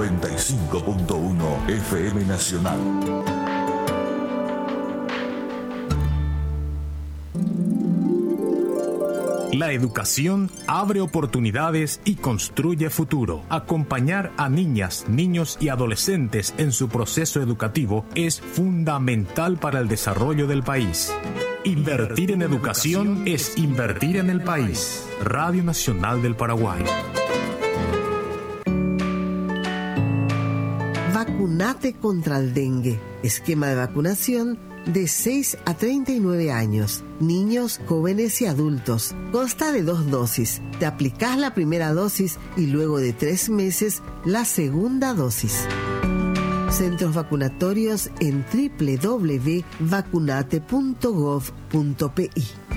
95.1 FM Nacional. La educación abre oportunidades y construye futuro. Acompañar a niñas, niños y adolescentes en su proceso educativo es fundamental para el desarrollo del país. Invertir en educación es invertir en el país. Radio Nacional del Paraguay. Vacunate contra el dengue. Esquema de vacunación de 6 a 39 años. Niños, jóvenes y adultos. Consta de 2 dosis. Te aplicás la primera dosis y luego de 3 meses la segunda dosis. Centros vacunatorios en www.vacunate.gov.pi.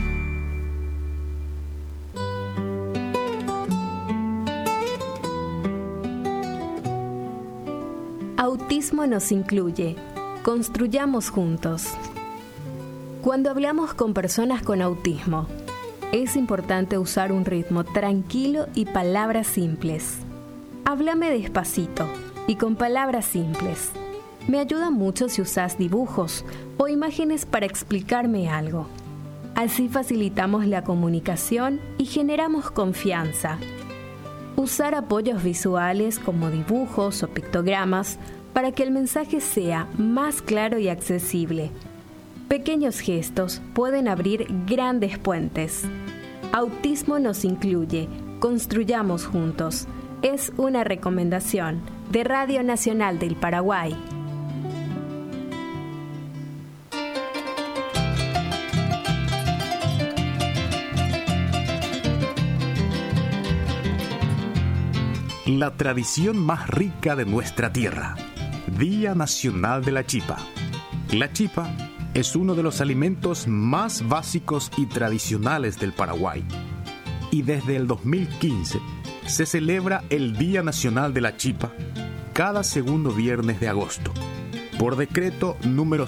Autismo nos incluye. Construyamos juntos. Cuando hablamos con personas con autismo, es importante usar un ritmo tranquilo y palabras simples. Háblame despacito y con palabras simples. Me ayuda mucho si usas dibujos o imágenes para explicarme algo. Así facilitamos la comunicación y generamos confianza. Usar apoyos visuales como dibujos o pictogramas para que el mensaje sea más claro y accesible. Pequeños gestos pueden abrir grandes puentes. Autismo nos incluye. Construyamos juntos. Es una recomendación de Radio Nacional del Paraguay. La tradición más rica de nuestra tierra. Día Nacional de la Chipa. La chipa es uno de los alimentos más básicos y tradicionales del Paraguay. Y desde el 2015 se celebra el Día Nacional de la Chipa cada segundo viernes de agosto. Por decreto número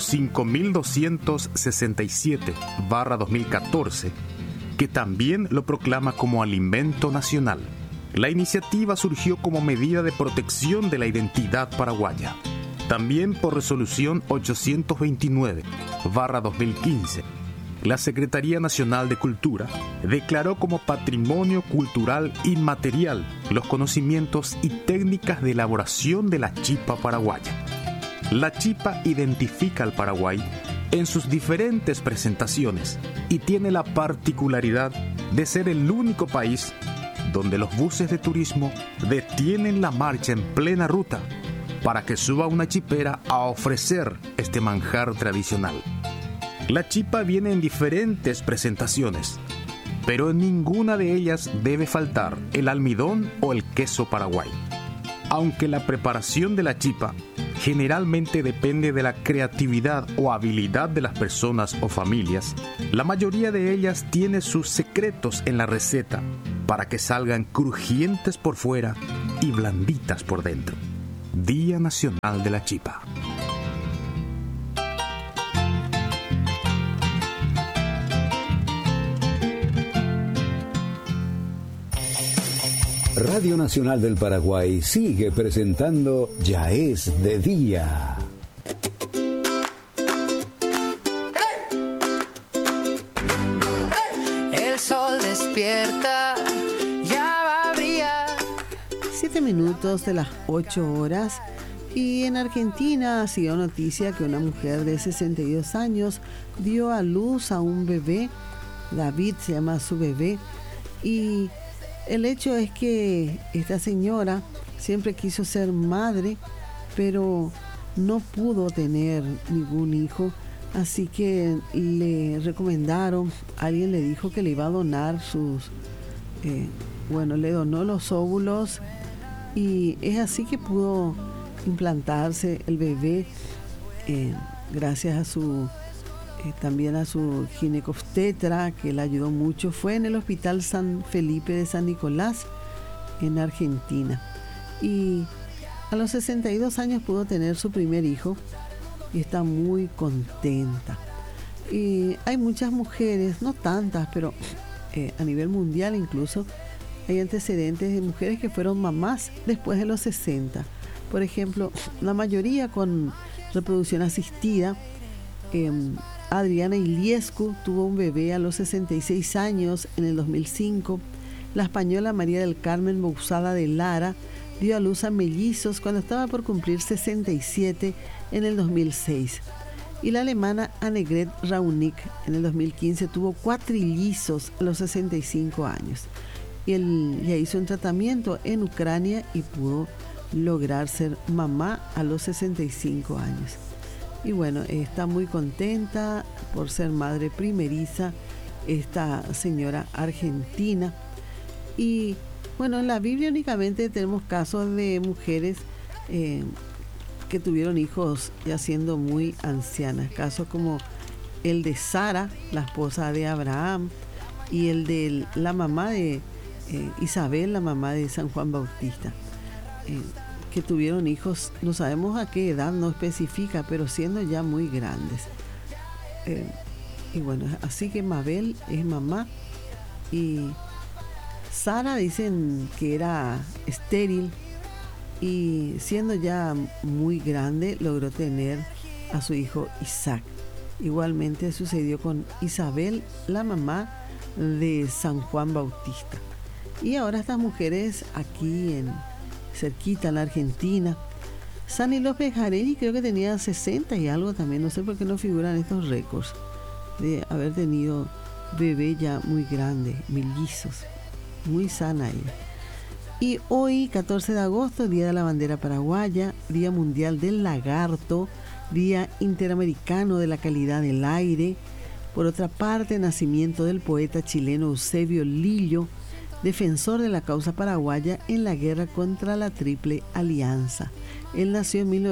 5267/2014, que también lo proclama como alimento nacional. La iniciativa surgió como medida de protección de la identidad paraguaya. También por resolución 829/2015, la Secretaría Nacional de Cultura declaró como patrimonio cultural inmaterial los conocimientos y técnicas de elaboración de la chipa paraguaya. La chipa identifica al Paraguay en sus diferentes presentaciones y tiene la particularidad de ser el único país donde los buses de turismo detienen la marcha en plena ruta para que suba una chipera a ofrecer este manjar tradicional. La chipa viene en diferentes presentaciones, pero en ninguna de ellas debe faltar el almidón o el queso paraguay. Aunque la preparación de la chipa generalmente depende de la creatividad o habilidad de las personas o familias, la mayoría de ellas tiene sus secretos en la receta para que salgan crujientes por fuera y blanditas por dentro. Día Nacional de la Chipa. Radio Nacional del Paraguay sigue presentando Ya es de día. El sol despierta, ya va a brillar. 7 minutos de las 8 horas. Y en Argentina ha sido noticia que una mujer de 62 años dio a luz a un bebé. David se llama su bebé. Y el hecho es que esta señora siempre quiso ser madre, pero no pudo tener ningún hijo. Así que le recomendaron, alguien le dijo que le iba a donar le donó los óvulos y es así que pudo implantarse el bebé gracias a también a su ginecobstetra que le ayudó mucho. Fue en el Hospital San Felipe de San Nicolás en Argentina y a los 62 años pudo tener su primer hijo y está muy contenta. Y hay muchas mujeres, no tantas, pero a nivel mundial incluso hay antecedentes de mujeres que fueron mamás después de los 60. Por ejemplo, la mayoría con reproducción asistida. Adriana Iliescu tuvo un bebé a los 66 años en el 2005. La española María del Carmen Bouzada de Lara dio a luz a mellizos cuando estaba por cumplir 67 en el 2006. Y la alemana Annegret Raunik en el 2015 tuvo cuatrillizos a los 65 años. Y ya hizo un tratamiento en Ucrania y pudo lograr ser mamá a los 65 años. Y bueno, está muy contenta por ser madre primeriza esta señora argentina. Y bueno, en la Biblia únicamente tenemos casos de mujeres que tuvieron hijos ya siendo muy ancianas, casos como el de Sara, la esposa de Abraham, y el de la mamá de Isabel, la mamá de San Juan Bautista, que tuvieron hijos, no sabemos a qué edad, no especifica, pero siendo ya muy grandes. Y bueno, así que Mabel es mamá, y Sara dicen que era estéril, y siendo ya muy grande logró tener a su hijo Isaac. Igualmente sucedió con Isabel, la mamá de San Juan Bautista. Y ahora estas mujeres aquí cerquita en la Argentina. Sani López Jarelli creo que tenía 60 y algo también, no sé por qué no figuran estos récords de haber tenido bebé ya muy grande, mellizos, muy sana ella. Y hoy, 14 de agosto, Día de la Bandera Paraguaya, Día Mundial del Lagarto, Día Interamericano de la Calidad del Aire. Por otra parte, nacimiento del poeta chileno Eusebio Lillo, defensor de la causa paraguaya en la guerra contra la Triple Alianza. Él nació en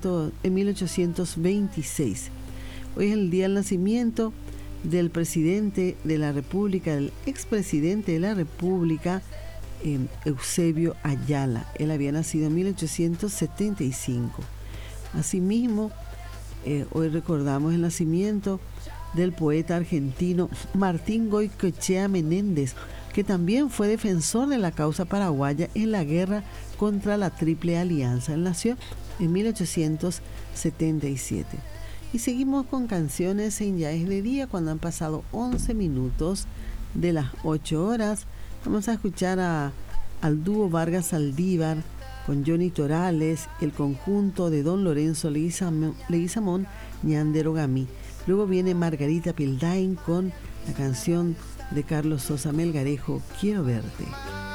1826. Hoy es el día del nacimiento del presidente de la República, del expresidente de la República, Eusebio Ayala. Él había nacido en 1875. Asimismo, hoy recordamos el nacimiento del poeta argentino Martín Goycochea Menéndez, que también fue defensor de la causa paraguaya en la guerra contra la Triple Alianza. Él nació en 1877. Y seguimos con canciones en Ya es de Día, cuando han pasado 11 minutos de las 8 horas. Vamos a escuchar al dúo Vargas Saldívar con Johnny Torales, el conjunto de Don Lorenzo Leguizamón, Ñandero Gamí. Luego viene Margarita Pildain con la canción de Carlos Sosa Melgarejo, Quiero Verte.